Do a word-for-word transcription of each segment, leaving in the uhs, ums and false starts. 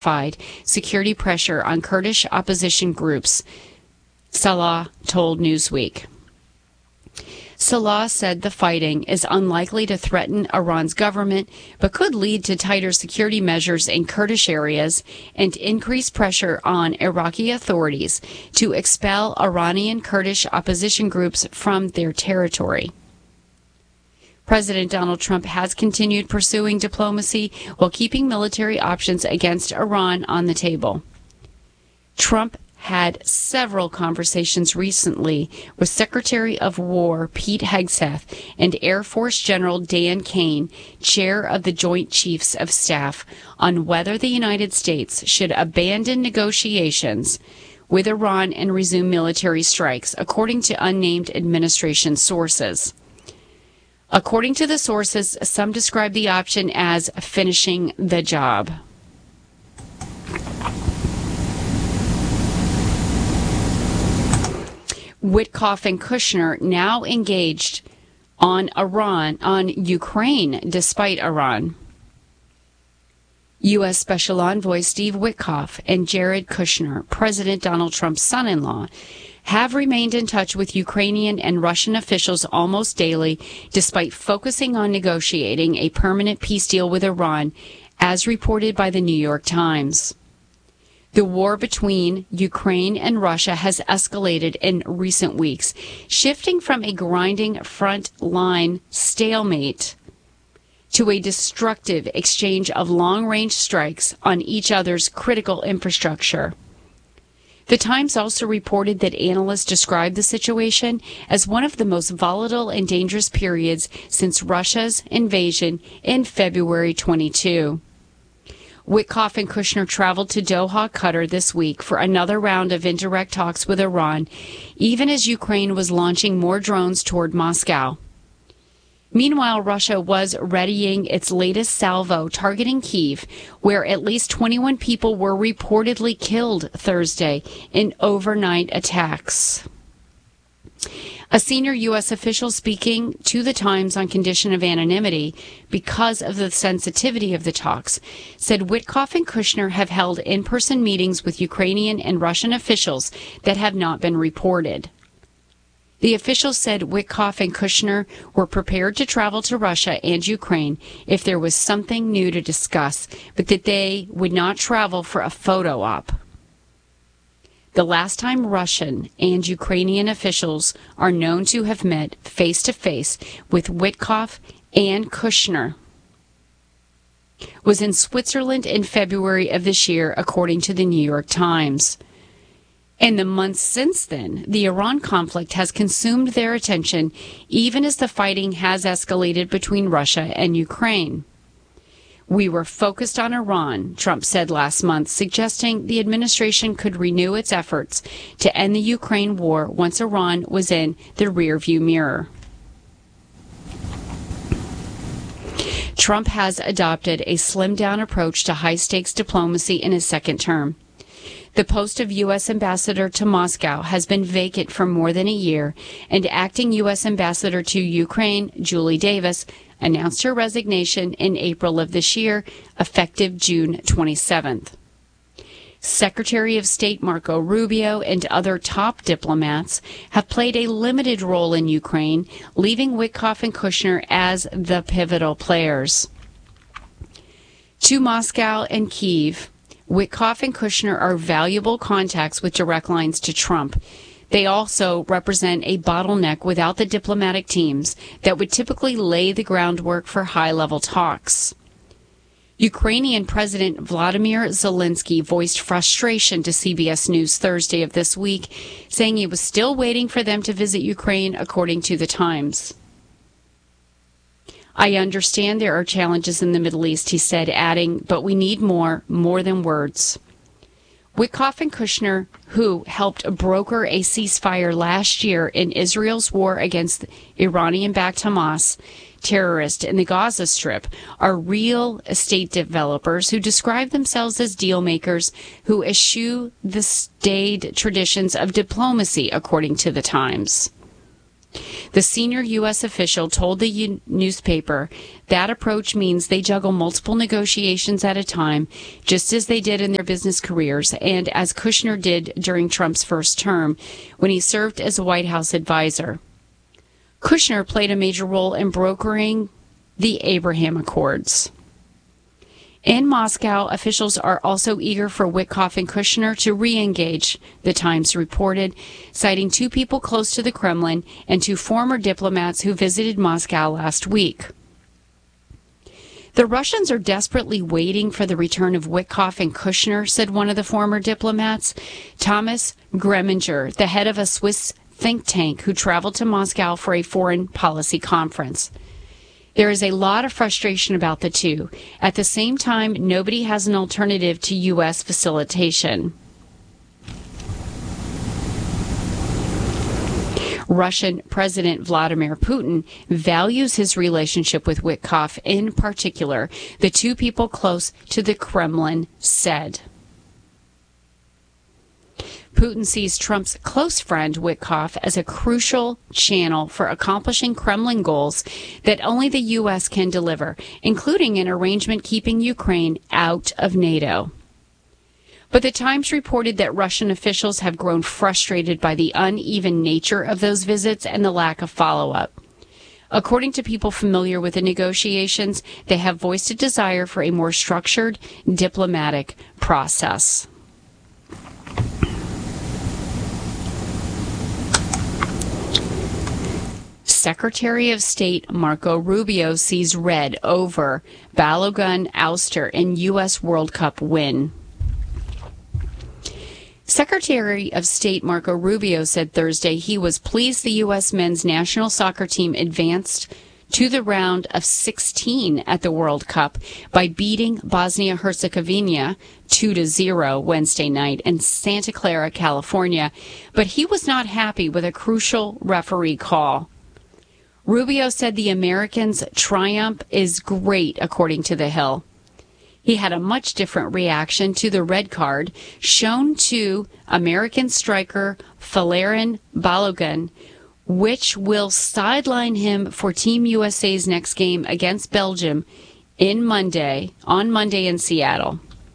security pressure on Kurdish opposition groups, Salah told Newsweek. Salah said the fighting is unlikely to threaten Iran's government, but could lead to tighter security measures in Kurdish areas and increased pressure on Iraqi authorities to expel Iranian Kurdish opposition groups from their territory. President Donald Trump has continued pursuing diplomacy while keeping military options against Iran on the table. Trump had several conversations recently with Secretary of War Pete Hegseth and Air Force General Dan Kane, chair of the Joint Chiefs of Staff, on whether the United States should abandon negotiations with Iran and resume military strikes, according to unnamed administration sources. According to the sources, some describe the option as finishing the job. Witkoff and Kushner now engaged on Iran, on Ukraine, despite Iran. U S. Special Envoy Steve Witkoff and Jared Kushner, President Donald Trump's son-in-law, have remained in touch with Ukrainian and Russian officials almost daily, despite focusing on negotiating a permanent peace deal with Iran, as reported by the New York Times. The war between Ukraine and Russia has escalated in recent weeks, shifting from a grinding front-line stalemate to a destructive exchange of long-range strikes on each other's critical infrastructure. The Times also reported that analysts described the situation as one of the most volatile and dangerous periods since Russia's invasion in February twenty-two. Witkoff and Kushner traveled to Doha, Qatar this week for another round of indirect talks with Iran, even as Ukraine was launching more drones toward Moscow. Meanwhile, Russia was readying its latest salvo targeting Kyiv, where at least twenty-one people were reportedly killed Thursday in overnight attacks. A senior U S official speaking to the Times on condition of anonymity because of the sensitivity of the talks said Witkoff and Kushner have held in-person meetings with Ukrainian and Russian officials that have not been reported. The official said Witkoff and Kushner were prepared to travel to Russia and Ukraine if there was something new to discuss, but that they would not travel for a photo op. The last time Russian and Ukrainian officials are known to have met face-to-face with Witkoff and Kushner was in Switzerland in February of this year, according to the New York Times. In the months since then, the Iran conflict has consumed their attention, even as the fighting has escalated between Russia and Ukraine. We were focused on Iran, Trump said last month, suggesting the administration could renew its efforts to end the Ukraine war once Iran was in the rearview mirror. Trump has adopted a slimmed-down approach to high-stakes diplomacy in his second term. The post of U S ambassador to Moscow has been vacant for more than a year, and acting U S ambassador to Ukraine, Julie Davis, announced her resignation in April of this year, effective June twenty-seventh. Secretary of State Marco Rubio and other top diplomats have played a limited role in Ukraine, leaving Witkoff and Kushner as the pivotal players. To Moscow and Kyiv, Witkoff and Kushner are valuable contacts with direct lines to Trump. They also represent a bottleneck without the diplomatic teams that would typically lay the groundwork for high-level talks. Ukrainian President Vladimir Zelensky voiced frustration to C B S News Thursday of this week, saying he was still waiting for them to visit Ukraine, according to the Times. I understand there are challenges in the Middle East, he said, adding, but we need more, more than words. Witkoff and Kushner, who helped broker a ceasefire last year in Israel's war against Iranian-backed Hamas terrorists in the Gaza Strip, are real estate developers who describe themselves as deal makers who eschew the staid traditions of diplomacy, according to the Times. The senior U S official told the U- newspaper that approach means they juggle multiple negotiations at a time, just as they did in their business careers and as Kushner did during Trump's first term when he served as a White House advisor. Kushner played a major role in brokering the Abraham Accords. In Moscow, officials are also eager for Witkoff and Kushner to re-engage, the Times reported, citing two people close to the Kremlin and two former diplomats who visited Moscow last week. The Russians are desperately waiting for the return of Witkoff and Kushner, said one of the former diplomats, Thomas Greminger, the head of a Swiss think tank who traveled to Moscow for a foreign policy conference. There is a lot of frustration about the two. At the same time, nobody has an alternative to U S facilitation. Russian President Vladimir Putin values his relationship with Witkoff in particular, the two people close to the Kremlin said. Putin sees Trump's close friend Witkoff as a crucial channel for accomplishing Kremlin goals that only the U S can deliver, including an arrangement keeping Ukraine out of NATO. But the Times reported that Russian officials have grown frustrated by the uneven nature of those visits and the lack of follow-up. According to people familiar with the negotiations, they have voiced a desire for a more structured diplomatic process. Secretary of State Marco Rubio sees red over Balogun ouster in U S World Cup win. Secretary of State Marco Rubio said Thursday he was pleased the U S men's national soccer team advanced to the round of sixteen at the World Cup by beating Bosnia-Herzegovina two to zero Wednesday night in Santa Clara, California, but he was not happy with a crucial referee call. Rubio said the Americans' triumph is great, according to The Hill. He had a much different reaction to the red card shown to American striker Folarin Balogun, which will sideline him for Team U S A's next game against Belgium in Monday, on Monday in Seattle.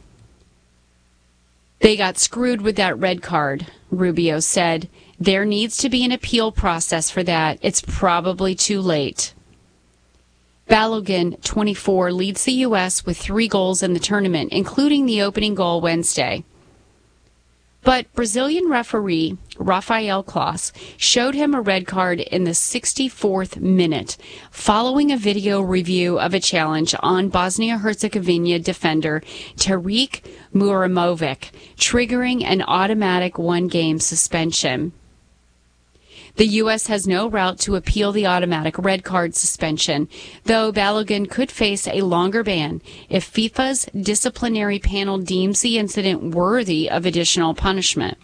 They got screwed with that red card, Rubio said. There needs to be an appeal process for that. It's probably too late. Balogun, twenty-four, leads the U S with three goals in the tournament, including the opening goal Wednesday. But Brazilian referee Rafael Claus showed him a red card in the sixty-fourth minute, following a video review of a challenge on Bosnia-Herzegovina defender Tariq Muramovic, triggering an automatic one-game suspension. The U S has no route to appeal the automatic red card suspension, though Balogun could face a longer ban if FIFA's disciplinary panel deems the incident worthy of additional punishment.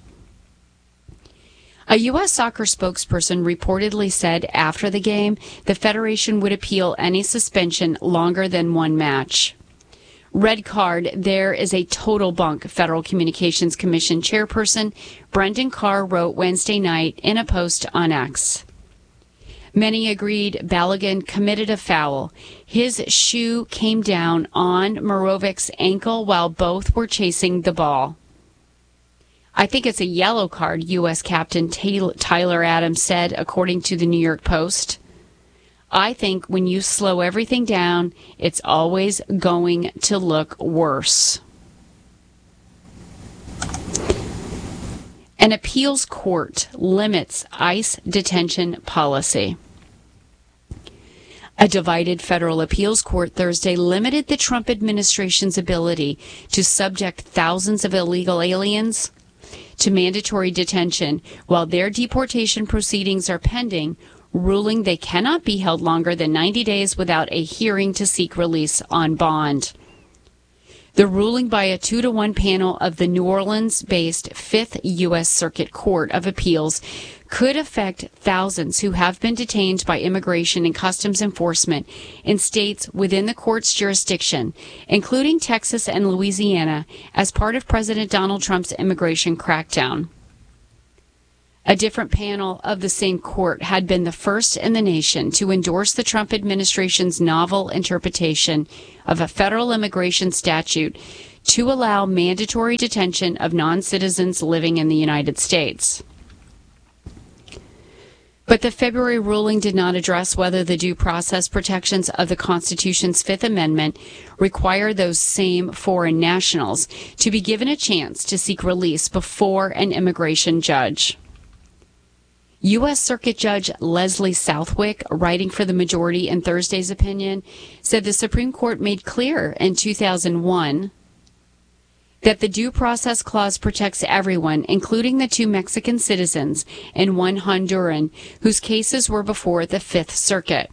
A U S soccer spokesperson reportedly said after the game the federation would appeal any suspension longer than one match. Red card, there is a total bunk, Federal Communications Commission chairperson Brendan Carr wrote Wednesday night in a post on X. Many agreed Balogun committed a foul. His shoe came down on Morovic's ankle while both were chasing the ball. I think it's a yellow card, U S Captain Tyler Adams said, according to the New York Post. I think when you slow everything down, it's always going to look worse. An appeals court limits ICE detention policy. A divided federal appeals court Thursday limited the Trump administration's ability to subject thousands of illegal aliens to mandatory detention while their deportation proceedings are pending, ruling they cannot be held longer than ninety days without a hearing to seek release on bond. The ruling by a two to one panel of the New Orleans-based Fifth U S Circuit Court of Appeals could affect thousands who have been detained by Immigration and Customs Enforcement in states within the court's jurisdiction, including Texas and Louisiana, as part of President Donald Trump's immigration crackdown. A different panel of the same court had been the first in the nation to endorse the Trump administration's novel interpretation of a federal immigration statute to allow mandatory detention of non-citizens living in the United States. But the February ruling did not address whether the due process protections of the Constitution's Fifth Amendment require those same foreign nationals to be given a chance to seek release before an immigration judge. U S. Circuit Judge Leslie Southwick, writing for the majority in Thursday's opinion, said the Supreme Court made clear in two thousand one that the Due Process Clause protects everyone, including the two Mexican citizens and one Honduran, whose cases were before the Fifth Circuit.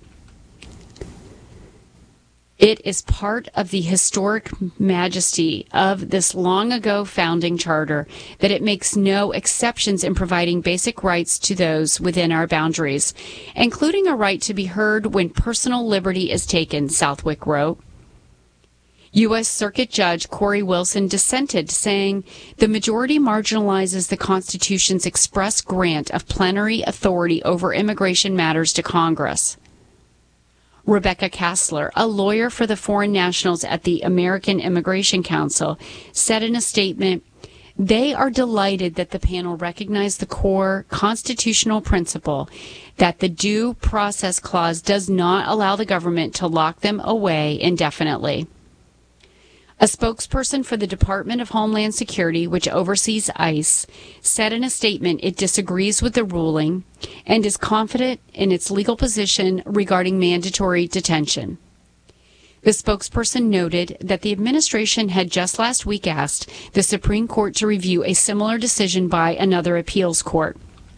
It is part of the historic majesty of this long-ago founding charter that it makes no exceptions in providing basic rights to those within our boundaries, including a right to be heard when personal liberty is taken, Southwick wrote. U S. Circuit Judge Corey Wilson dissented, saying, the majority marginalizes the Constitution's express grant of plenary authority over immigration matters to Congress. Rebecca Kassler, a lawyer for the foreign nationals at the American Immigration Council, said in a statement, they are delighted that the panel recognized the core constitutional principle that the Due Process Clause does not allow the government to lock them away indefinitely. A spokesperson for the Department of Homeland Security, which oversees ICE, said in a statement it disagrees with the ruling and is confident in its legal position regarding mandatory detention. The spokesperson noted that the administration had just last week asked the Supreme Court to review a similar decision by another appeals court.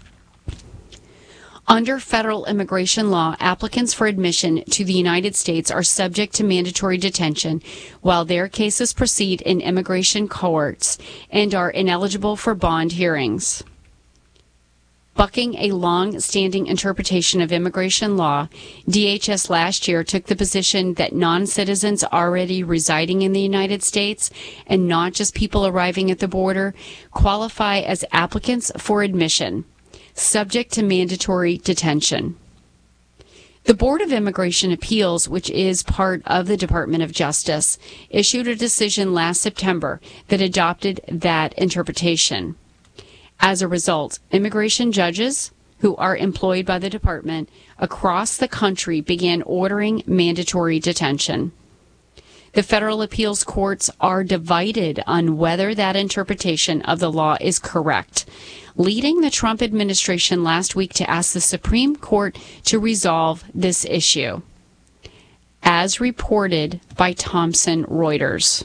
Under federal immigration law, applicants for admission to the United States are subject to mandatory detention while their cases proceed in immigration courts and are ineligible for bond hearings. Bucking a long-standing interpretation of immigration law, D H S last year took the position that non-citizens already residing in the United States, and not just people arriving at the border, qualify as applicants for admission, subject to mandatory detention. The Board of Immigration Appeals, which is part of the Department of Justice, issued a decision last September that adopted that interpretation. As a result, immigration judges who are employed by the department across the country began ordering mandatory detention. The federal appeals courts are divided on whether that interpretation of the law is correct, leading the Trump administration last week to ask the Supreme Court to resolve this issue, as reported by Thomson Reuters.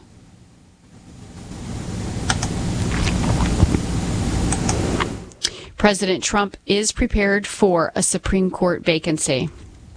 President Trump is prepared for a Supreme Court vacancy.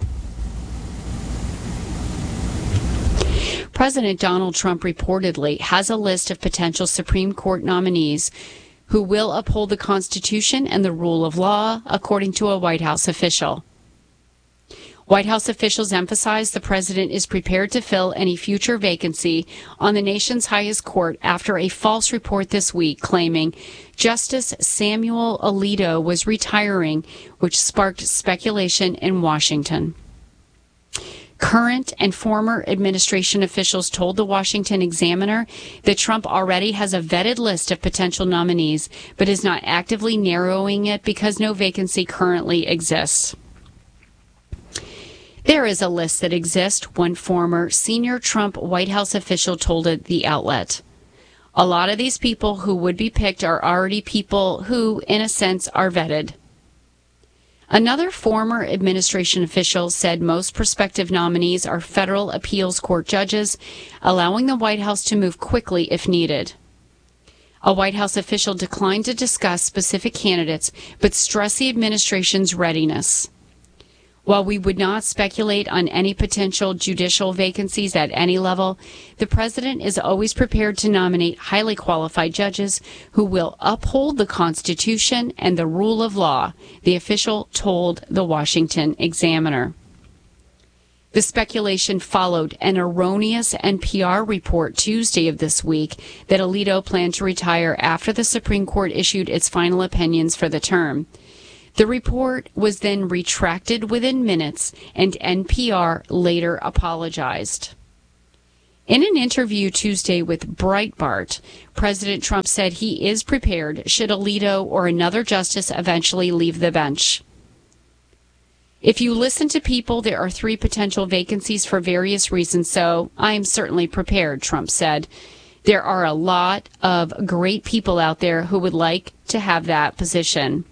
President Donald Trump reportedly has a list of potential Supreme Court nominees who will uphold the Constitution and the rule of law, according to a White House official. White House officials emphasize the president is prepared to fill any future vacancy on the nation's highest court after a false report this week claiming Justice Samuel Alito was retiring, which sparked speculation in Washington. Current and former administration officials told the Washington Examiner that Trump already has a vetted list of potential nominees, but is not actively narrowing it because no vacancy currently exists. There is a list that exists, one former senior Trump White House official told the outlet. A lot of these people who would be picked are already people who, in a sense, are vetted. Another former administration official said most prospective nominees are federal appeals court judges, allowing the White House to move quickly if needed. A White House official declined to discuss specific candidates, but stressed the administration's readiness. While we would not speculate on any potential judicial vacancies at any level, the president is always prepared to nominate highly qualified judges who will uphold the Constitution and the rule of law, the official told the Washington Examiner. The speculation followed an erroneous N P R report Tuesday of this week that Alito planned to retire after the Supreme Court issued its final opinions for the term. The report was then retracted within minutes, and N P R later apologized. In an interview Tuesday with Breitbart, President Trump said he is prepared should Alito or another justice eventually leave the bench. If you listen to people, there are three potential vacancies for various reasons, so I am certainly prepared, Trump said. There are a lot of great people out there who would like to have that position.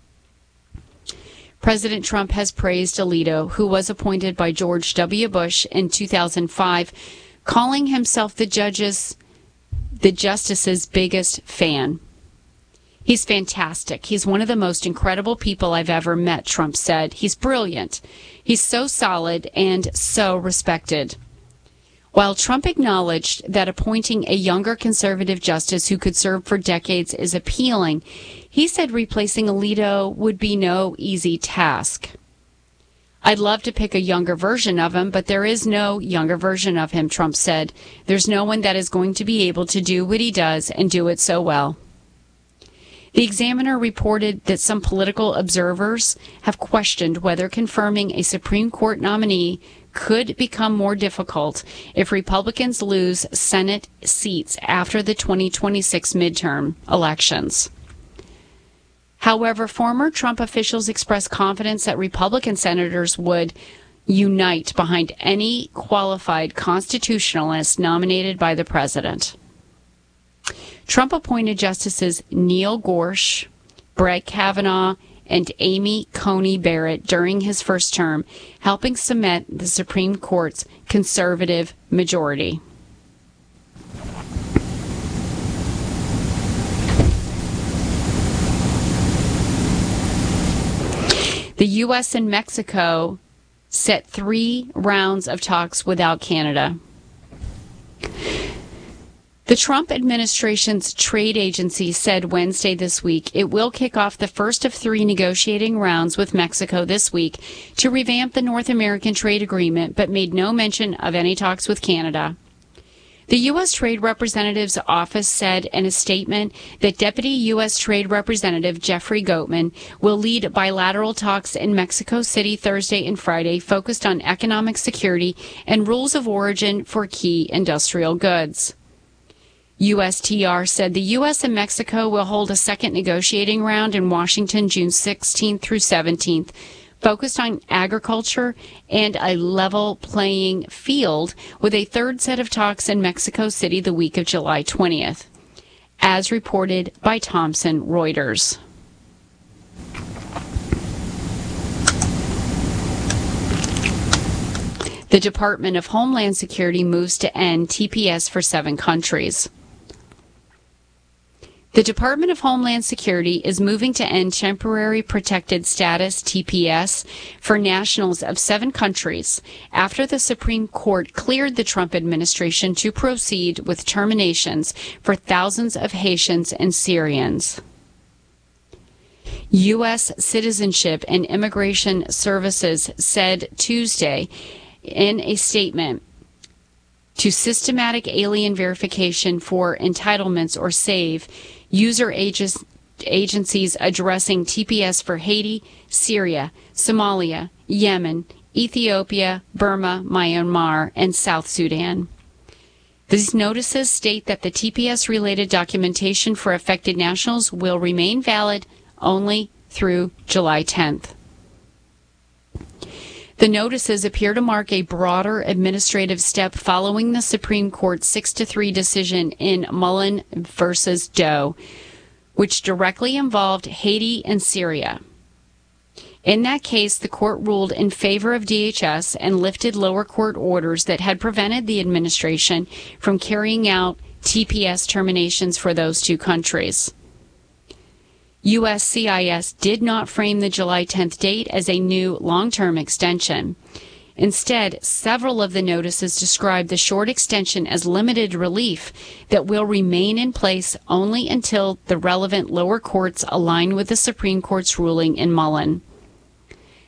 President Trump has praised Alito, who was appointed by George W. Bush in two thousand five, calling himself the judge's, the justice's biggest fan. He's fantastic. He's one of the most incredible people I've ever met, Trump said. He's brilliant. He's so solid and so respected. While Trump acknowledged that appointing a younger conservative justice who could serve for decades is appealing, he said replacing Alito would be no easy task. I'd love to pick a younger version of him, but there is no younger version of him, Trump said. There's no one that is going to be able to do what he does and do it so well. The Examiner reported that some political observers have questioned whether confirming a Supreme Court nominee could become more difficult if Republicans lose Senate seats after the twenty twenty-six midterm elections. However, former Trump officials expressed confidence that Republican senators would unite behind any qualified constitutionalist nominated by the president. Trump appointed Justices Neil Gorsuch, Brett Kavanaugh, and Amy Coney Barrett during his first term, helping cement the Supreme Court's conservative majority. The U S and Mexico set three rounds of talks without Canada. The Trump administration's trade agency said Wednesday this week it will kick off the first of three negotiating rounds with Mexico this week to revamp the North American trade agreement, but made no mention of any talks with Canada. The U S. Trade Representative's office said in a statement that Deputy U S. Trade Representative Jeffrey Goatman will lead bilateral talks in Mexico City Thursday and Friday focused on economic security and rules of origin for key industrial goods. U S T R said the U S and Mexico will hold a second negotiating round in Washington June sixteenth through seventeenth, focused on agriculture and a level playing field, with a third set of talks in Mexico City the week of July twentieth, as reported by Thomson Reuters. The Department of Homeland Security moves to end T P S for seven countries. The Department of Homeland Security is moving to end Temporary Protected Status, T P S, for nationals of seven countries after the Supreme Court cleared the Trump administration to proceed with terminations for thousands of Haitians and Syrians. U S. Citizenship and Immigration Services said Tuesday in a statement to Systematic Alien Verification for Entitlements, or SAVE, user ages, agencies addressing T P S for Haiti, Syria, Somalia, Yemen, Ethiopia, Burma, Myanmar, and South Sudan. These notices state that the T P S-related documentation for affected nationals will remain valid only through July tenth. The notices appear to mark a broader administrative step following the Supreme Court's six to three decision in Mullen versus Doe, which directly involved Haiti and Syria. In that case, the court ruled in favor of D H S and lifted lower court orders that had prevented the administration from carrying out T P S terminations for those two countries. U S C I S did not frame the July tenth date as a new long-term extension. Instead, several of the notices describe the short extension as limited relief that will remain in place only until the relevant lower courts align with the Supreme Court's ruling in Mullen.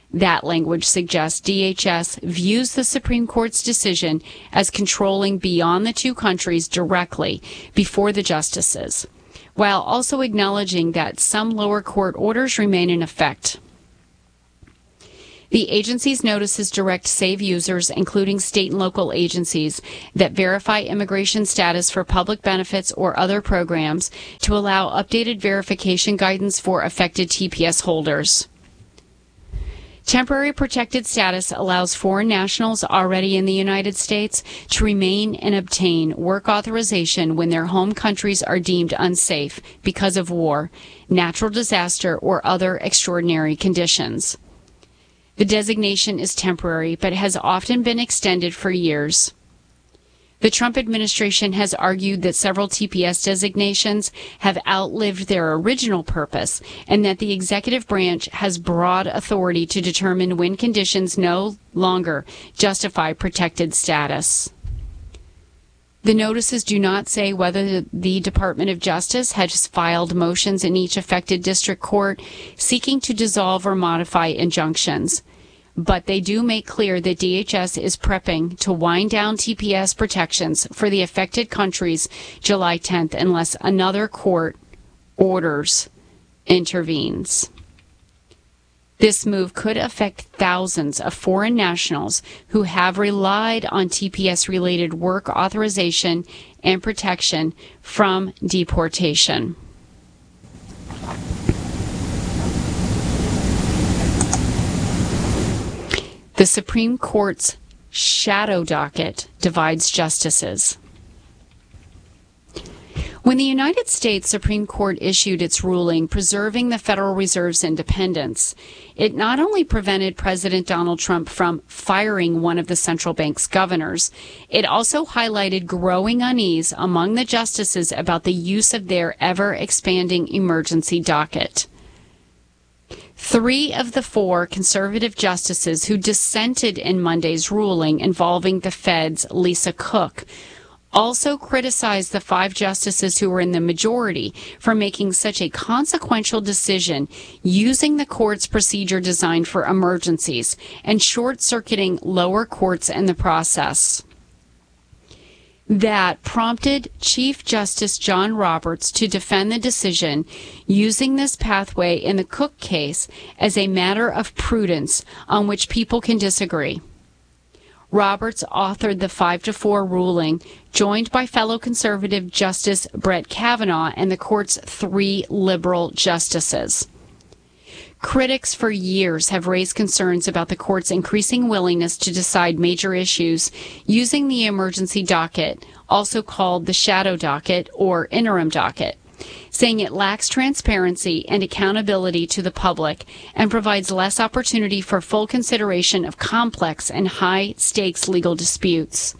That language suggests D H S views the Supreme Court's decision as controlling beyond the two countries directly before the justices, while also acknowledging that some lower court orders remain in effect. The agency's notices direct SAVE users, including state and local agencies, that verify immigration status for public benefits or other programs to allow updated verification guidance for affected T P S holders. Temporary protected status allows foreign nationals already in the United States to remain and obtain work authorization when their home countries are deemed unsafe because of war, natural disaster, or other extraordinary conditions. The designation is temporary, but has often been extended for years. The Trump administration has argued that several T P S designations have outlived their original purpose and that the executive branch has broad authority to determine when conditions no longer justify protected status. The notices do not say whether the Department of Justice has filed motions in each affected district court seeking to dissolve or modify injunctions, but they do make clear that D H S is prepping to wind down T P S protections for the affected countries July tenth unless another court orders intervenes. This move could affect thousands of foreign nationals who have relied on T P S-related work authorization and protection from deportation. The Supreme Court's shadow docket divides justices. When the United States Supreme Court issued its ruling preserving the Federal Reserve's independence, it not only prevented President Donald Trump from firing one of the central bank's governors, it also highlighted growing unease among the justices about the use of their ever-expanding emergency docket. Three of the four conservative justices who dissented in Monday's ruling involving the Fed's Lisa Cook also criticized the five justices who were in the majority for making such a consequential decision using the court's procedure designed for emergencies and short-circuiting lower courts in the process. That prompted Chief Justice John Roberts to defend the decision, using this pathway in the Cook case as a matter of prudence on which people can disagree. Roberts authored the five to four ruling, joined by fellow conservative Justice Brett Kavanaugh and the court's three liberal justices. Critics for years have raised concerns about the court's increasing willingness to decide major issues using the emergency docket, also called the shadow docket or interim docket, saying it lacks transparency and accountability to the public and provides less opportunity for full consideration of complex and high-stakes legal disputes.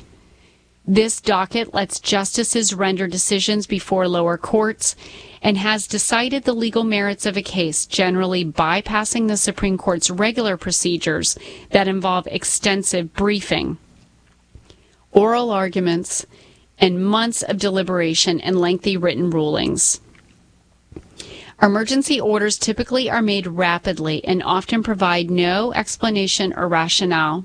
This docket lets justices render decisions before lower courts and has decided the legal merits of a case, generally bypassing the Supreme Court's regular procedures that involve extensive briefing, oral arguments, and months of deliberation and lengthy written rulings. Emergency orders typically are made rapidly and often provide no explanation or rationale.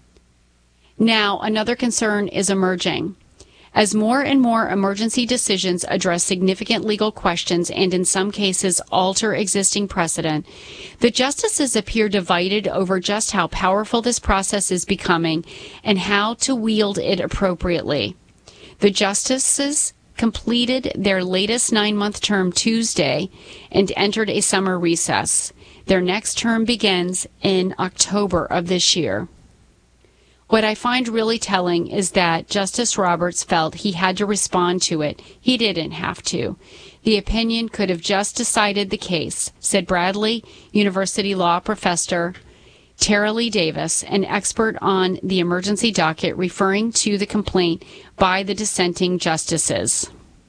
Now, another concern is emerging. As more and more emergency decisions address significant legal questions and in some cases alter existing precedent, the justices appear divided over just how powerful this process is becoming and how to wield it appropriately. The justices completed their latest nine-month term Tuesday and entered a summer recess. Their next term begins in October of this year. What I find really telling is that Justice Roberts felt he had to respond to it. He didn't have to. The opinion could have just decided the case, said Bradley University law professor Tara Lee Davis, an expert on the emergency docket, referring to the complaint by the dissenting justices.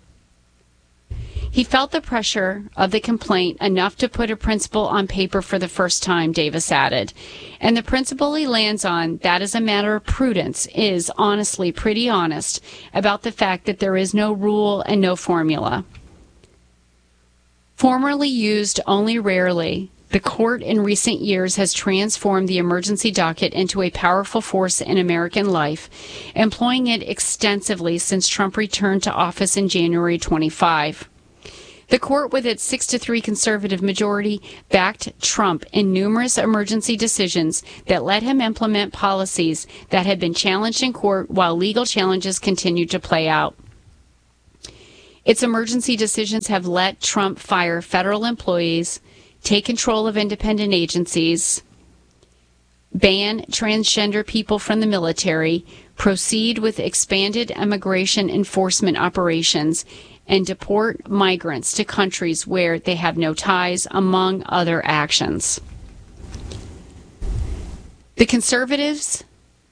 He felt the pressure of the complaint enough to put a principle on paper for the first time, Davis added. And the principle he lands on, that is a matter of prudence, is honestly pretty honest about the fact that there is no rule and no formula. Formerly used only rarely, The court in recent years has transformed the emergency docket into a powerful force in American life, employing it extensively since Trump returned to office in January twenty-fifth. The court, with its six to three conservative majority, backed Trump in numerous emergency decisions that let him implement policies that had been challenged in court while legal challenges continued to play out. Its emergency decisions have let Trump fire federal employees, take control of independent agencies, ban transgender people from the military, proceed with expanded immigration enforcement operations, and deport migrants to countries where they have no ties, among other actions. The conservatives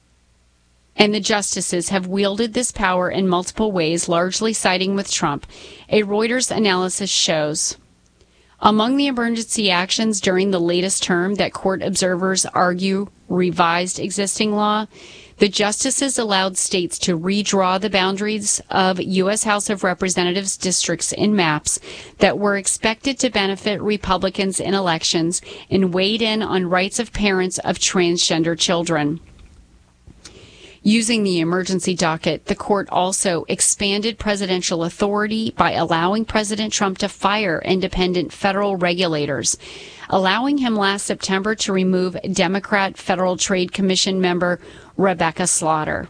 and the justices have wielded this power in multiple ways, largely siding with Trump. A Reuters analysis shows among the emergency actions during the latest term that court observers argue revised existing law, the justices allowed states to redraw the boundaries of U S House of Representatives districts in maps that were expected to benefit Republicans in elections and weighed in on rights of parents of transgender children. Using the emergency docket, the court also expanded presidential authority by allowing President Trump to fire independent federal regulators, allowing him last September to remove Democrat Federal Trade Commission member Rebecca Slaughter.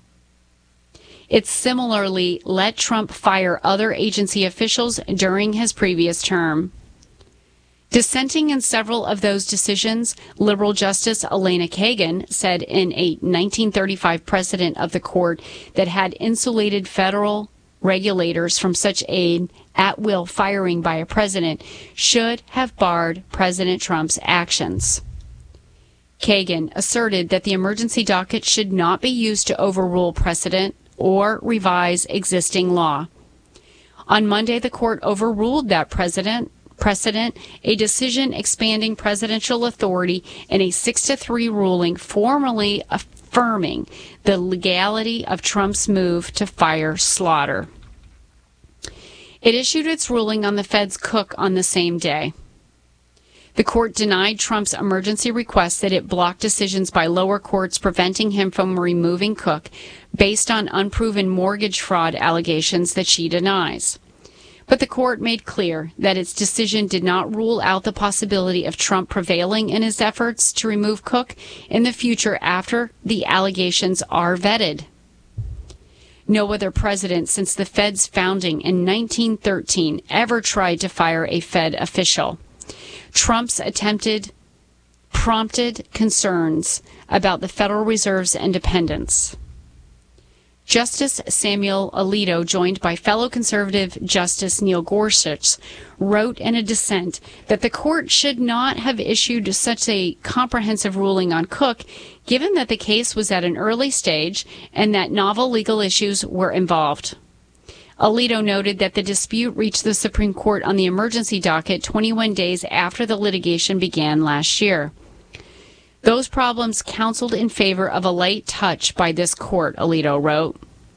It similarly let Trump fire other agency officials during his previous term. Dissenting in several of those decisions, liberal Justice Elena Kagan said in a nineteen thirty-five precedent of the court that had insulated federal regulators from such aid at-will firing by a president should have barred President Trump's actions. Kagan asserted that the emergency docket should not be used to overrule precedent or revise existing law. On Monday, the court overruled that precedent, precedent, a decision expanding presidential authority in a six to three ruling formally affirming the legality of Trump's move to fire Slaughter. It issued its ruling on the Fed's Cook on the same day. The court denied Trump's emergency request that it block decisions by lower courts preventing him from removing Cook based on unproven mortgage fraud allegations that she denies. But the court made clear that its decision did not rule out the possibility of Trump prevailing in his efforts to remove Cook in the future after the allegations are vetted. No other president since the Fed's founding in nineteen thirteen ever tried to fire a Fed official. Trump's attempted prompted concerns about the Federal Reserve's independence. Justice Samuel Alito, joined by fellow conservative Justice Neil Gorsuch, wrote in a dissent that the court should not have issued such a comprehensive ruling on Cook, given that the case was at an early stage and that novel legal issues were involved. Alito noted that the dispute reached the Supreme Court on the emergency docket twenty-one days after the litigation began last year. Those problems counseled in favor of a light touch by this court, Alito wrote.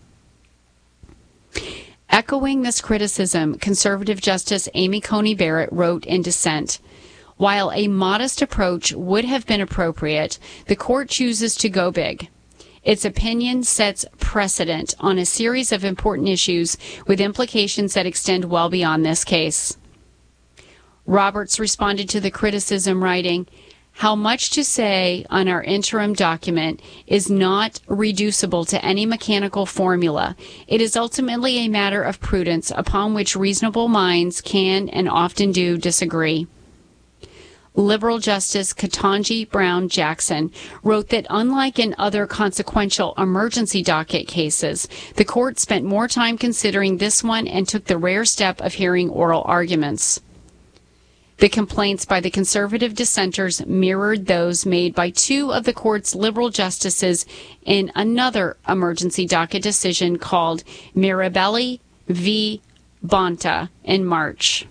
Echoing this criticism, conservative Justice Amy Coney Barrett wrote in dissent, "While a modest approach would have been appropriate, the court chooses to go big. Its opinion sets precedent on a series of important issues with implications that extend well beyond this case." Roberts responded to the criticism, writing, "How much to say on our interim document is not reducible to any mechanical formula. It is ultimately a matter of prudence upon which reasonable minds can and often do disagree." Liberal Justice Ketanji Brown Jackson wrote that unlike in other consequential emergency docket cases, the court spent more time considering this one and took the rare step of hearing oral arguments. The complaints by the conservative dissenters mirrored those made by two of the court's liberal justices in another emergency docket decision called Mirabelli v. Bonta in March.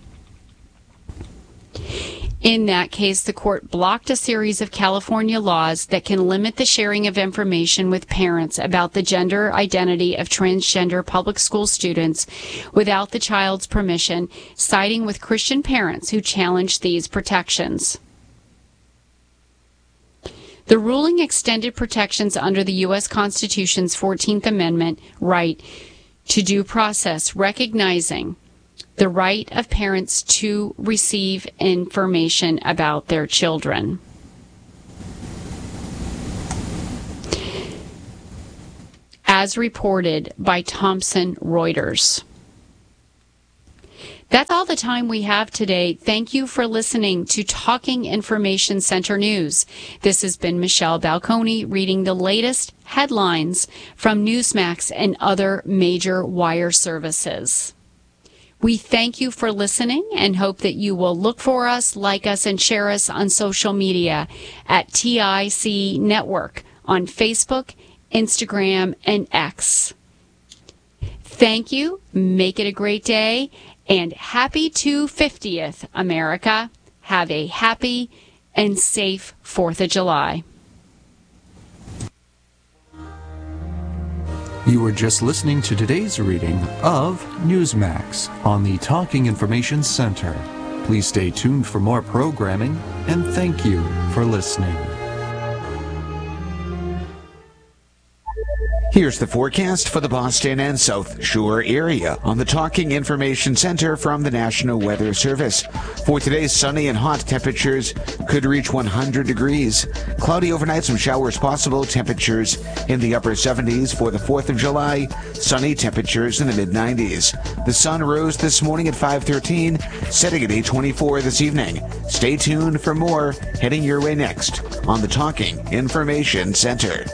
In that case, the court blocked a series of California laws that can limit the sharing of information with parents about the gender identity of transgender public school students without the child's permission, siding with Christian parents who challenged these protections. The ruling extended protections under the U S Constitution's fourteenth Amendment right to due process, recognizing the right of parents to receive information about their children. As reported by Thomson Reuters. That's all the time we have today. Thank you for listening to Talking Information Center News. This has been Michelle Balconi reading the latest headlines from Newsmax and other major wire services. We thank you for listening and hope that you will look for us, like us, and share us on social media at T I C Network on Facebook, Instagram, and X. Thank you. Make it a great day. And happy two hundred fiftieth, America. Have a happy and safe fourth of July. You were just listening to today's reading of Newsmax on the Talking Information Center. Please stay tuned for more programming, and thank you for listening. Here's the forecast for the Boston and South Shore area on the Talking Information Center from the National Weather Service. For today's sunny and hot, temperatures could reach one hundred degrees. Cloudy overnight, some showers possible. Temperatures in the upper seventies for the fourth of July. Sunny, temperatures in the mid nineties. The sun rose this morning at five thirteen, setting at eight twenty-four this evening. Stay tuned for more heading your way next on the Talking Information Center.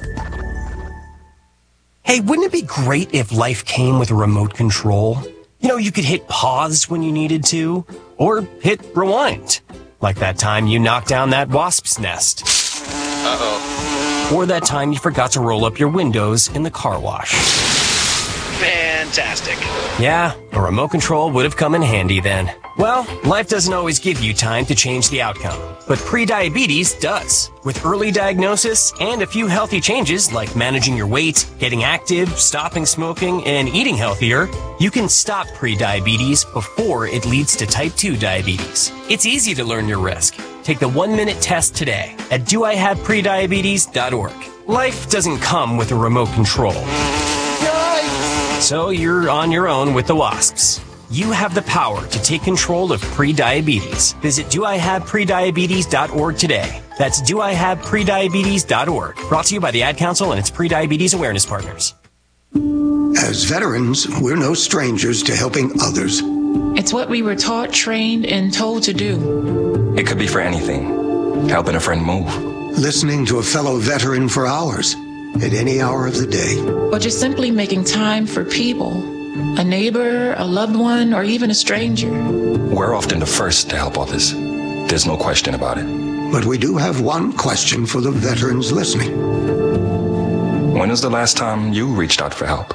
Hey, wouldn't it be great if life came with a remote control? You know, you could hit pause when you needed to, or hit rewind. Like that time you knocked down that wasp's nest. Uh-oh. Or that time you forgot to roll up your windows in the car wash. Fantastic. Yeah, a remote control would have come in handy then. Well, life doesn't always give you time to change the outcome, but prediabetes does. With early diagnosis and a few healthy changes like managing your weight, getting active, stopping smoking, and eating healthier, you can stop prediabetes before it leads to type two diabetes. It's easy to learn your risk. Take the one-minute test today at do I have prediabetes dot org. Life doesn't come with a remote control. Yikes! So you're on your own with the wasps. You have the power to take control of prediabetes. Visit do I have prediabetes dot org today. That's do I have prediabetes dot org. Brought to you by the Ad Council and its prediabetes awareness partners. As veterans, we're no strangers to helping others. It's what we were taught, trained, and told to do. It could be for anything. Helping a friend move. Listening to a fellow veteran for hours, at any hour of the day. Or just simply making time for people. A neighbor, a loved one, or even a stranger. We're often the first to help others. There's no question about it. But we do have one question for the veterans listening. When was the last time you reached out for help?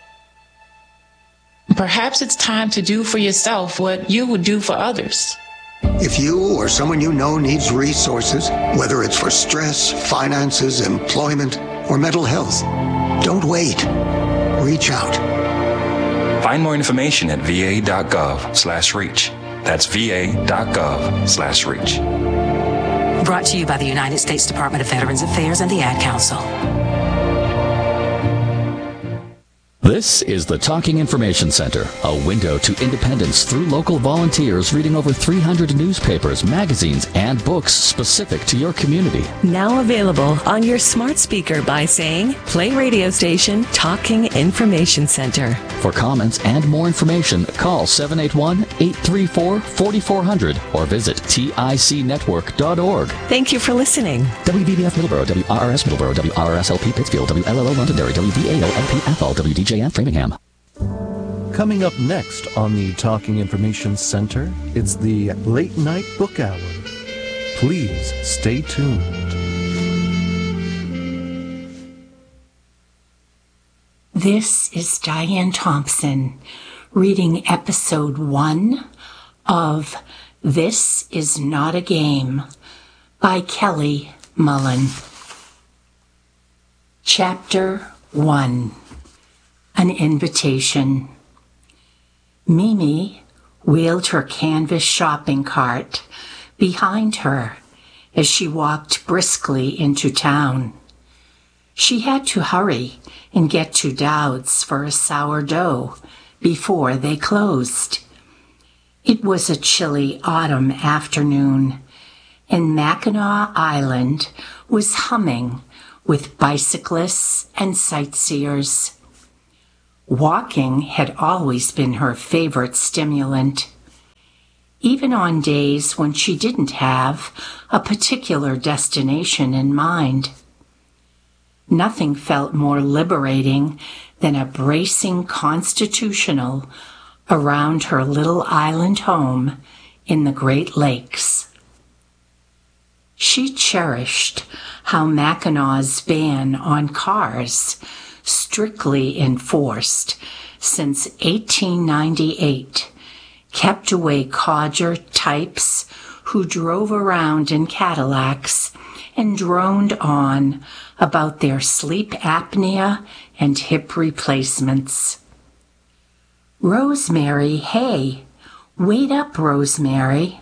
Perhaps it's time to do for yourself what you would do for others. If you or someone you know needs resources, whether it's for stress, finances, employment, or mental health, don't wait. Reach out. Find more information at v a dot gov slash reach. That's v a dot gov slash reach. Brought to you by the United States Department of Veterans Affairs and the Ad Council. This is the Talking Information Center, a window to independence through local volunteers reading over three hundred newspapers, magazines, and books specific to your community. Now available on your smart speaker by saying, play radio station Talking Information Center. For comments and more information, call seven eight one, eight three four, four four zero zero or visit tic network dot org. Thank you for listening. W B B F Middleborough, W R R S Middleborough, W R R S L P Pittsfield, W L L O Londonderry, W V A O L P Athol, W D J and Framingham. Coming up next on the Talking Information Center, it's the Late Night Book Hour. Please stay tuned. This is Diane Thompson reading episode one of This Is Not a Game by Kelly Mullen. Chapter one. An invitation. Mimi wheeled her canvas shopping cart behind her as she walked briskly into town. She had to hurry and get to Dowd's for a sourdough before they closed. It was a chilly autumn afternoon, and Mackinac Island was humming with bicyclists and sightseers. Walking had always been her favorite stimulant, even on days when she didn't have a particular destination in mind. Nothing felt more liberating than a bracing constitutional around her little island home in the Great Lakes. She cherished how Mackinac's ban on cars, strictly enforced since eighteen ninety-eight, kept away codger types who drove around in Cadillacs and droned on about their sleep apnea and hip replacements. Rosemary, hey, wait up, Rosemary.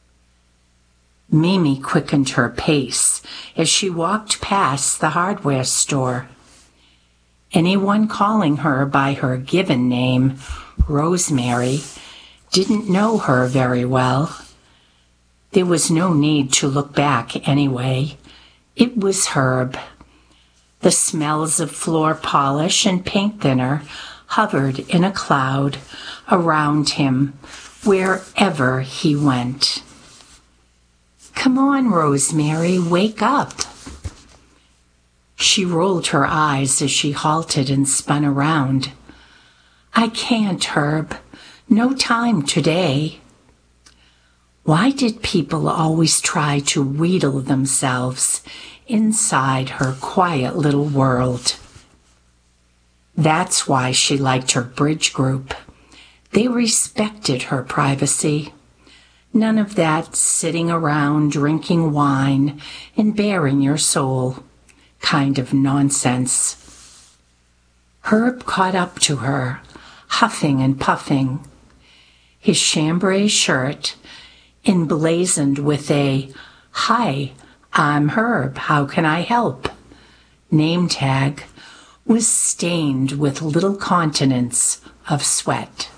Mimi quickened her pace as she walked past the hardware store. Anyone calling her by her given name, Rosemary, didn't know her very well. There was no need to look back anyway. It was Herb. The smells of floor polish and paint thinner hovered in a cloud around him wherever he went. Come on, Rosemary, wake up. She rolled her eyes as she halted and spun around. I can't, Herb. No time today. Why did people always try to wheedle themselves inside her quiet little world? That's why she liked her bridge group. They respected her privacy. None of that sitting around drinking wine and baring your soul kind of nonsense. Herb caught up to her, huffing and puffing. His chambray shirt, emblazoned with a, "Hi, I'm Herb, how can I help?" name tag, was stained with little continents of sweat.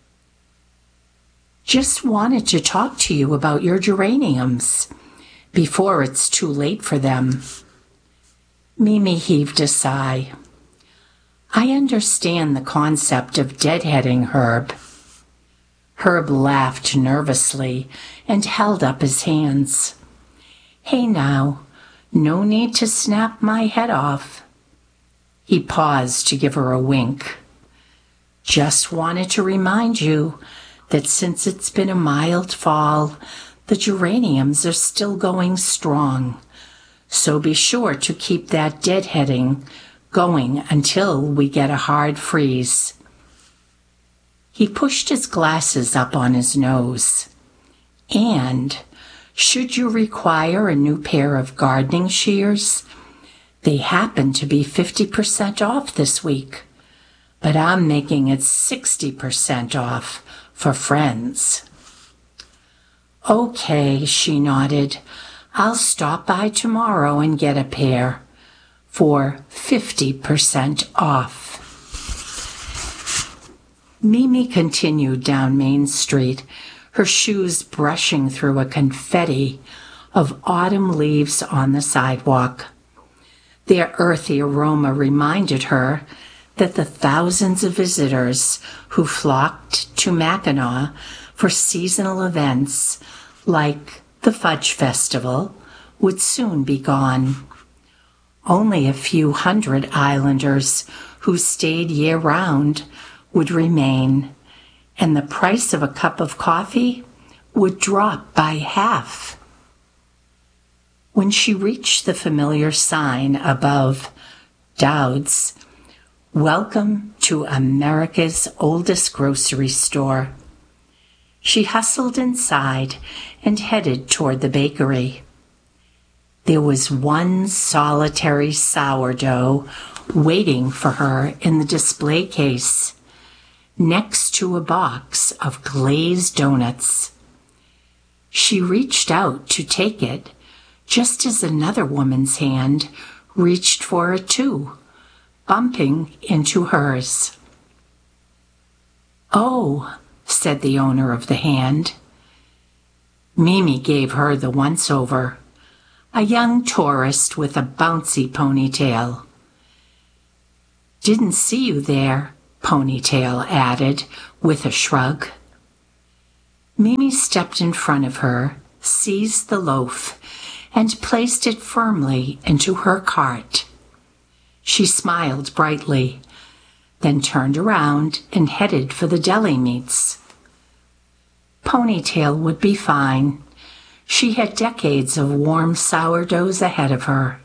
Just wanted to talk to you about your geraniums before it's too late for them. Mimi heaved a sigh. I understand the concept of deadheading, Herb. Herb laughed nervously and held up his hands. Hey now, no need to snap my head off. He paused to give her a wink. Just wanted to remind you that since it's been a mild fall, the geraniums are still going strong. So be sure to keep that deadheading going until we get a hard freeze. He pushed his glasses up on his nose. And, should you require a new pair of gardening shears, they happen to be fifty percent off this week, but I'm making it sixty percent off for friends. Okay, she nodded. I'll stop by tomorrow and get a pair for fifty percent off. Mimi continued down Main Street, her shoes brushing through a confetti of autumn leaves on the sidewalk. Their earthy aroma reminded her that the thousands of visitors who flocked to Mackinac for seasonal events like the Fudge Festival would soon be gone. Only a few hundred islanders who stayed year-round would remain, and the price of a cup of coffee would drop by half. When she reached the familiar sign above Dowd's, Welcome to America's oldest grocery store, she hustled inside and headed toward the bakery. There was one solitary sourdough waiting for her in the display case, next to a box of glazed donuts. She reached out to take it, just as another woman's hand reached for it too, bumping into hers. "Oh," said the owner of the hand. Mimi gave her the once-over, a young tourist with a bouncy ponytail. "Didn't see you there," Ponytail added with a shrug. Mimi stepped in front of her, seized the loaf, and placed it firmly into her cart. She smiled brightly, then turned around and headed for the deli meats. Ponytail would be fine. She had decades of warm sourdoughs ahead of her.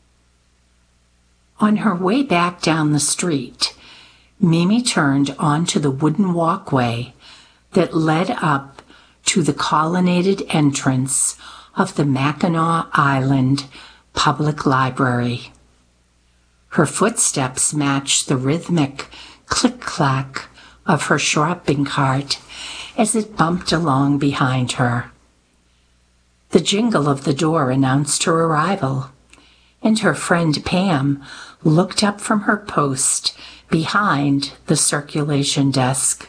On her way back down the street, Mimi turned onto the wooden walkway that led up to the colonnaded entrance of the Mackinac Island Public Library. Her footsteps matched the rhythmic click-clack of her shopping cart as it bumped along behind her. The jingle of the door announced her arrival, and her friend Pam looked up from her post behind the circulation desk.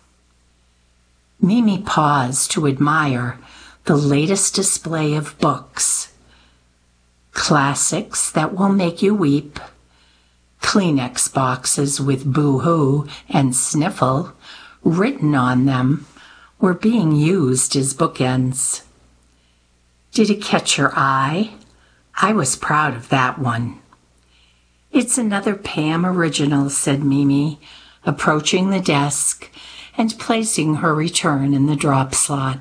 Mimi paused to admire the latest display of books. Classics that will make you weep, Kleenex boxes with boo-hoo and sniffle written on them were being used as bookends. Did it catch your eye? I was proud of that one. "It's another Pam original," said Mimi, approaching the desk and placing her return in the drop slot.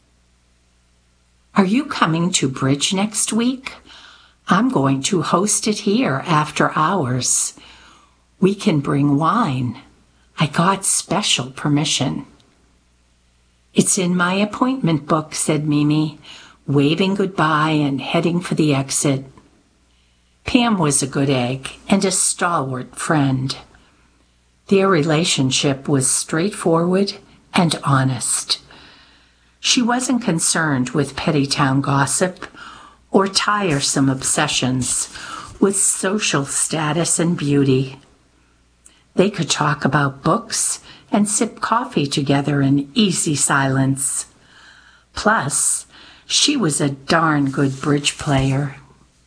"Are you coming to Bridge next week? I'm going to host it here after hours. We can bring wine. I got special permission." "It's in my appointment book," said Mimi, waving goodbye and heading for the exit. Pam was a good egg and a stalwart friend. Their relationship was straightforward and honest. She wasn't concerned with petty town gossip or tiresome obsessions with social status and beauty. They could talk about books and sip coffee together in easy silence. Plus, she was a darn good bridge player.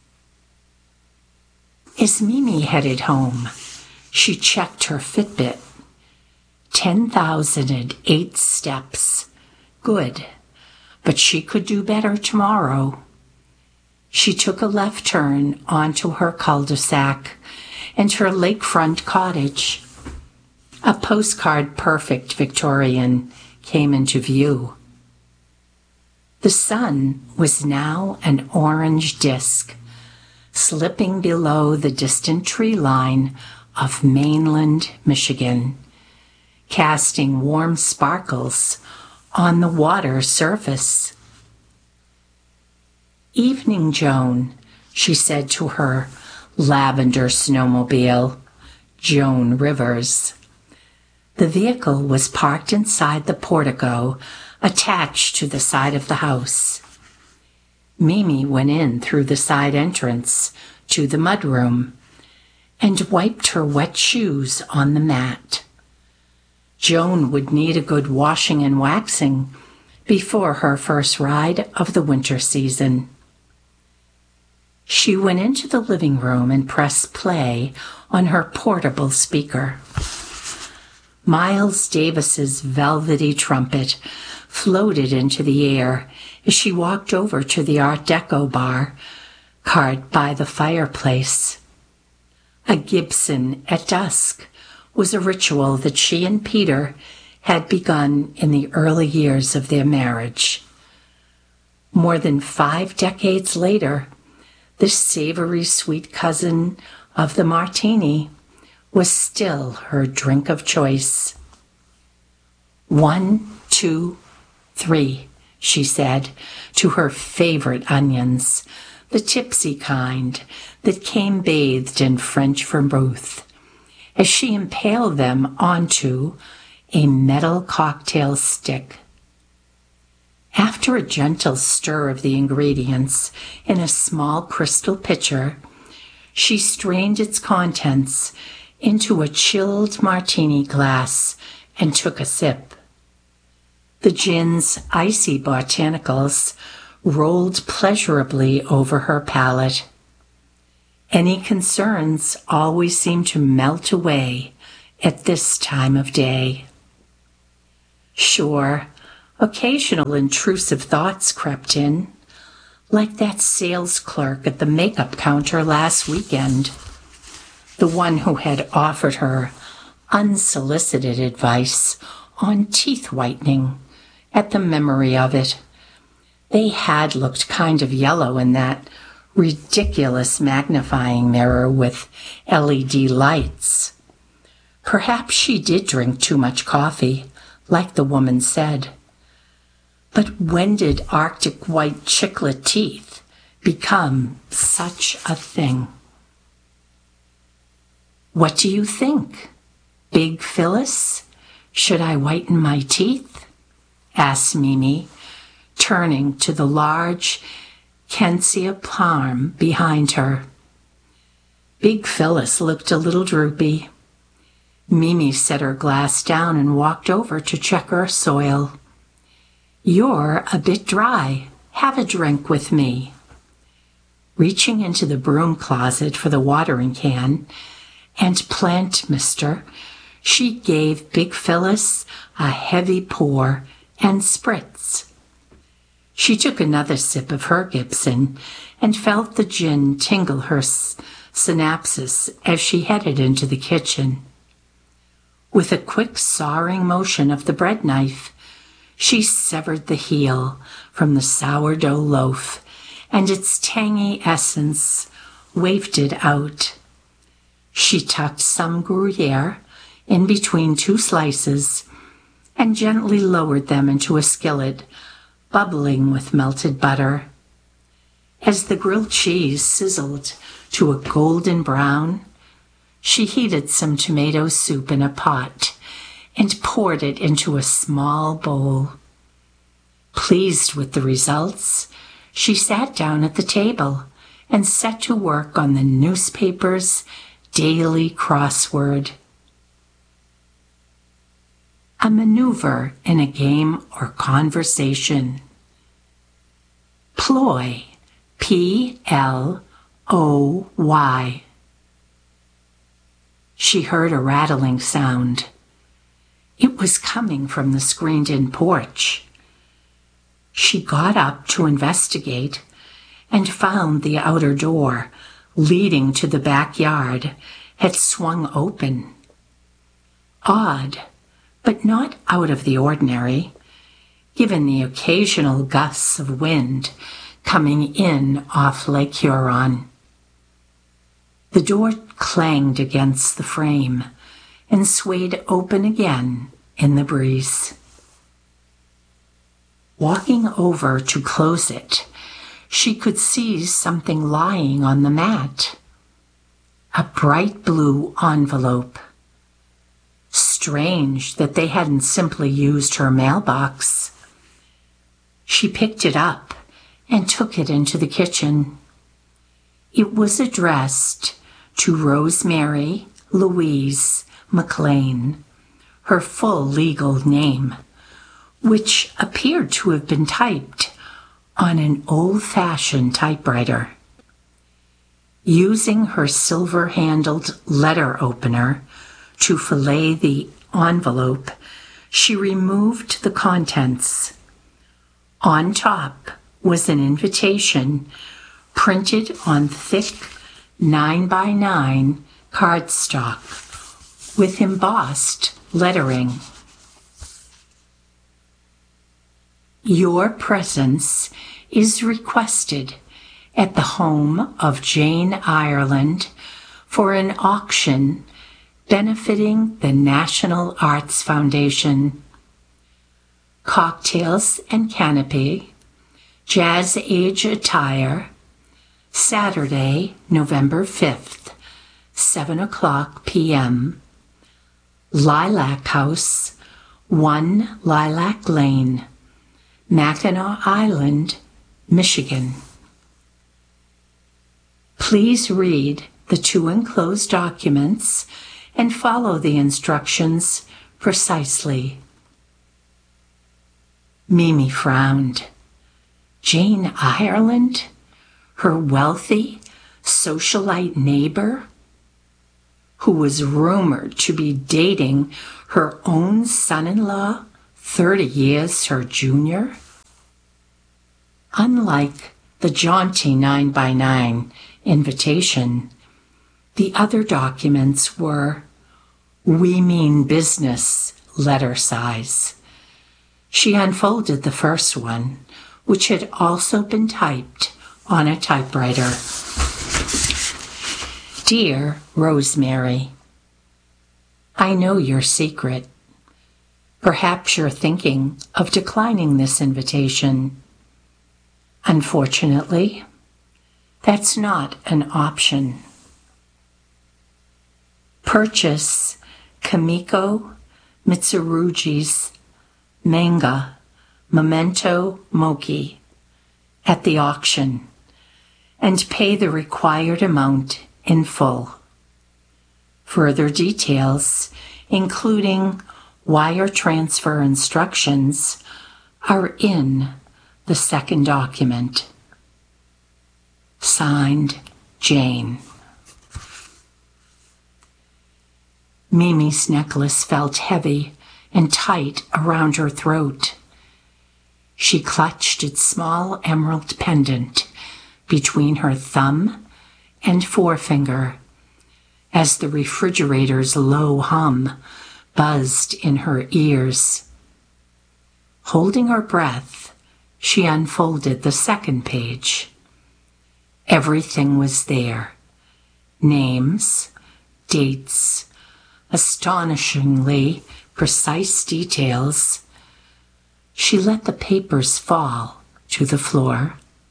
As Mimi headed home, she checked her Fitbit. ten thousand eight steps. Good, but she could do better tomorrow. She took a left turn onto her cul-de-sac and her lakefront cottage. A postcard-perfect Victorian came into view. The sun was now an orange disk, slipping below the distant tree line of mainland Michigan, casting warm sparkles on the water surface. "Evening, Joan," she said to her lavender snowmobile, Joan Rivers. The vehicle was parked inside the portico attached to the side of the house. Mimi went in through the side entrance to the mudroom and wiped her wet shoes on the mat. Joan would need a good washing and waxing before her first ride of the winter season. She went into the living room and pressed play on her portable speaker. Miles Davis's velvety trumpet floated into the air as she walked over to the Art Deco bar, carved by the fireplace. A Gibson at dusk was a ritual that she and Peter had begun in the early years of their marriage. More than five decades later, this savory sweet cousin of the martini was still her drink of choice. "One, two, three," she said to her favorite onions, the tipsy kind that came bathed in French vermouth, as she impaled them onto a metal cocktail stick. After After a gentle stir of the ingredients in a small crystal pitcher, she strained its contents into a chilled martini glass and took a sip. The gin's icy botanicals rolled pleasurably over her palate. Any concerns always seemed to melt away at this time of day. Sure, occasional intrusive thoughts crept in, like that sales clerk at the makeup counter last weekend, the one who had offered her unsolicited advice on teeth whitening at the memory of it. They had looked kind of yellow in that ridiculous magnifying mirror with L E D lights. Perhaps she did drink too much coffee, like the woman said. But when did Arctic white chiclet teeth become such a thing? What do you think? Big Phyllis? Should I whiten my teeth? Asked Mimi, turning to the large Kensia palm behind her. Big Phyllis looked a little droopy. Mimi set her glass down and walked over to check her soil. You're a bit dry. Have a drink with me. Reaching into the broom closet for the watering can and plant mister, she gave Big Phyllis a heavy pour and spritz. She took another sip of her Gibson and felt the gin tingle her s- synapses as she headed into the kitchen. With a quick sawing motion of the bread knife, she severed the heel from the sourdough loaf, and its tangy essence wafted out. She tucked some Gruyere in between two slices and gently lowered them into a skillet bubbling with melted butter. As the grilled cheese sizzled to a golden brown, she heated some tomato soup in a pot and poured it into a small bowl. Pleased with the results, she sat down at the table and set to work on the newspaper's daily crossword. A maneuver in a game or conversation. Ploy, P L O Y. She heard a rattling sound. It was coming from the screened-in porch. She got up to investigate and found the outer door leading to the backyard had swung open. Odd, but not out of the ordinary, given the occasional gusts of wind coming in off Lake Huron. The door clanged against the frame and swayed open again in the breeze. Walking over to close it, she could see something lying on the mat. A bright blue envelope. Strange that they hadn't simply used her mailbox. She picked it up and took it into the kitchen. It was addressed to Rosemary Louise McLean, her full legal name, which appeared to have been typed on an old-fashioned typewriter. Using her silver-handled letter opener to fillet the envelope, she removed the contents. On top was an invitation printed on thick nine by nine cardstock with embossed lettering. Your presence is requested at the home of Jane Ireland for an auction benefiting the National Arts Foundation. Cocktails and canopy, jazz age attire, Saturday, November fifth, seven o'clock p.m. Lilac House, one Lilac Lane, Mackinac Island, Michigan. Please read the two enclosed documents and follow the instructions precisely. Mimi frowned. Jane Ireland? Her wealthy socialite neighbor? Who was rumored to be dating her own son-in-law thirty years her junior? Unlike the jaunty nine by nine invitation, the other documents were "We mean business" letter size. She unfolded the first one, which had also been typed on a typewriter. Dear Rosemary, I know your secret. Perhaps you're thinking of declining this invitation. Unfortunately, that's not an option. Purchase Kamiko Mitsurugi's manga Memento Mori at the auction and pay the required amount in full. Further details, including wire transfer instructions, are in the second document. Signed, Jane. Mimi's necklace felt heavy and tight around her throat. She clutched its small emerald pendant between her thumb and forefinger as the refrigerator's low hum buzzed in her ears. Holding her breath, she unfolded the second page. Everything was there. Names, dates, astonishingly precise details. She let the papers fall to the floor.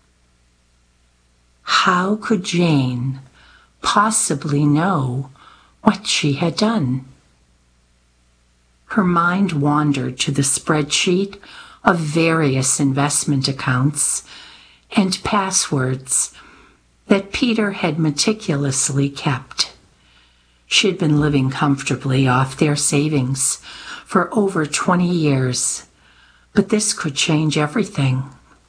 How could Jane possibly know what she had done? Her mind wandered to the spreadsheet of various investment accounts and passwords that Peter had meticulously kept. She had been living comfortably off their savings for over twenty years, but this could change everything.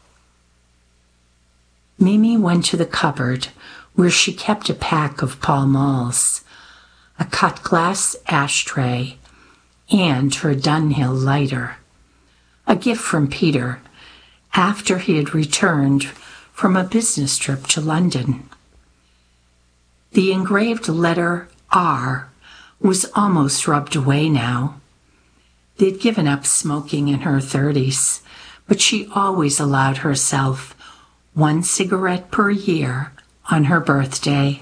Mimi went to the cupboard where she kept a pack of Pall Malls, a cut glass ashtray, and her Dunhill lighter, a gift from Peter after he had returned from a business trip to London. The engraved letter R was almost rubbed away now. They'd given up smoking in her thirties, but she always allowed herself one cigarette per year on her birthday.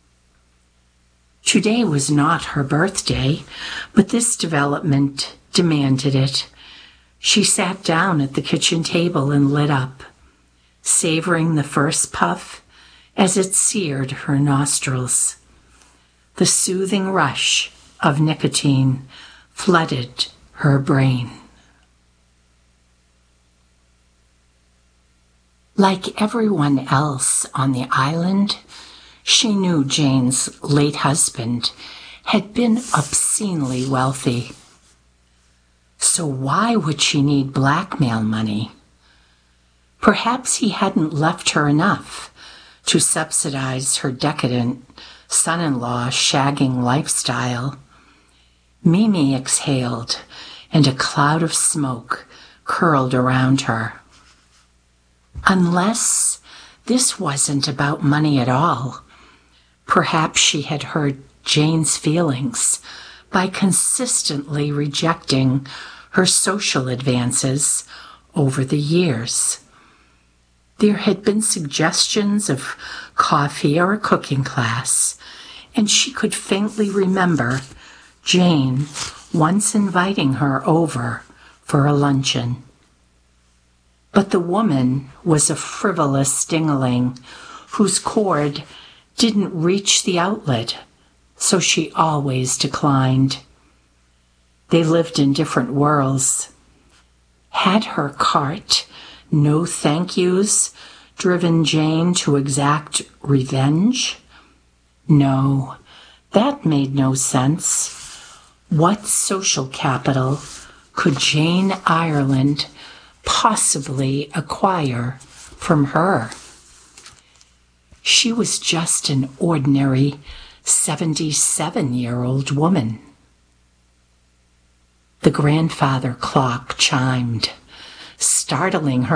Today was not her birthday, but this development demanded it. She sat down at the kitchen table and lit up, savoring the first puff as it seared her nostrils. The soothing rush of nicotine flooded her brain. Like everyone else on the island, she knew Jane's late husband had been obscenely wealthy. So why would she need blackmail money? Perhaps he hadn't left her enough to subsidize her decadent son-in-law shagging lifestyle. Mimi exhaled, and a cloud of smoke curled around her. Unless this wasn't about money at all, perhaps she had hurt Jane's feelings by consistently rejecting her social advances over the years. There had been suggestions of coffee or a cooking class, and she could faintly remember Jane once inviting her over for a luncheon. But the woman was a frivolous stingling whose cord didn't reach the outlet, so she always declined. They lived in different worlds. Had her cart no thank yous driven Jane to exact revenge? No, that made no sense. What social capital could Jane Ireland possibly acquire from her? She was just an ordinary seventy-seven-year-old woman. The grandfather clock chimed, startling her